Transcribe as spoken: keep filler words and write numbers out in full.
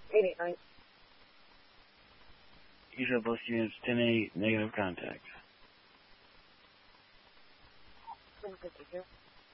eighty-nine. Each of both units, ten eight, negative contact. seven fifty-two.